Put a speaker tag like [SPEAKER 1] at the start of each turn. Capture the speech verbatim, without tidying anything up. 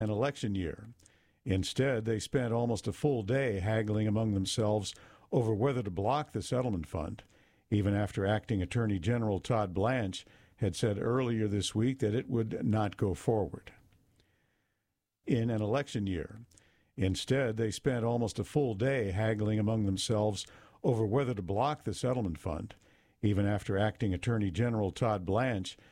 [SPEAKER 1] an election year. Instead, they spent almost a full day haggling among themselves over whether to block the settlement fund, even after Acting Attorney General Todd Blanche had said earlier this week that it would not go forward. In an election year. Instead, they spent almost a full day haggling among themselves over whether to block the settlement fund, even after Acting Attorney General Todd Blanche